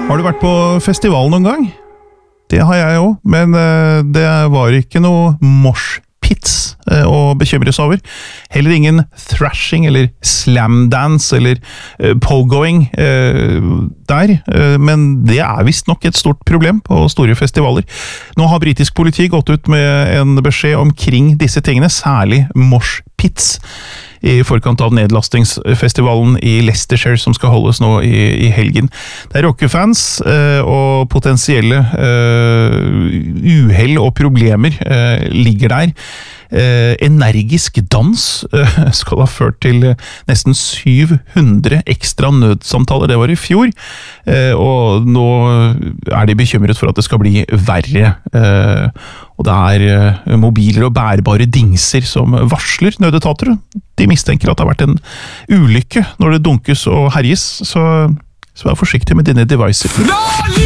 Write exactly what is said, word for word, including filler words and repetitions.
Har du vært på festival noen gang? Det har jeg jo, men det var ikke noe moshpits å bekymres over. Heller ingen thrashing eller slamdance eller pogoing der, men det er visst nok et stort problem på store festivaler. Nå har britisk politi gått ut med en beskjed omkring disse tingene, særlig moshpits, i forkant av nedlastingsfestivalen i Leicestershire som skal holdes nå i, i helgen. Det er rockefans eh, og potensielle eh, uhell og problemer eh, ligger der. Eh, energisk dans eh, skal ha ført til nesten syv hundre ekstra nødsamtaler, det var i fjor, eh, og nå er de bekymret for at det skal bli verre. Eh, og det er eh, mobiler og bærbare dingser som varsler nødetater. De mistenker at det har vært en ulykke når det dunkes og herjes, så, så vær forsiktig med dine devices.